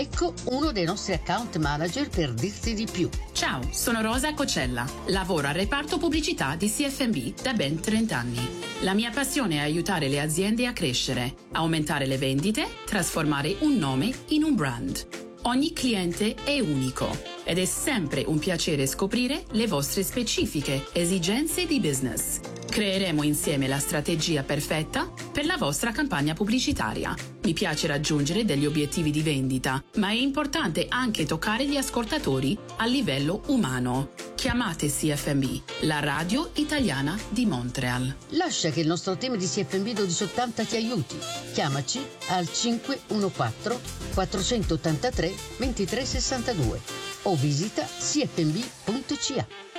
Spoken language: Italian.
Ecco uno dei nostri account manager per dirti di più. Ciao, sono Rosa Cocella. Lavoro al reparto pubblicità di CFMB da ben 30 anni. La mia passione è aiutare le aziende a crescere, aumentare le vendite, trasformare un nome in un brand. Ogni cliente è unico ed è sempre un piacere scoprire le vostre specifiche esigenze di business. Creeremo insieme la strategia perfetta per la vostra campagna pubblicitaria. Mi piace raggiungere degli obiettivi di vendita, ma è importante anche toccare gli ascoltatori a livello umano. Chiamate CFMB, la radio italiana di Montreal. Lascia che il nostro team di CFMB 1280 ti aiuti. Chiamaci al 514 483 2362 o visita cfmb.ca.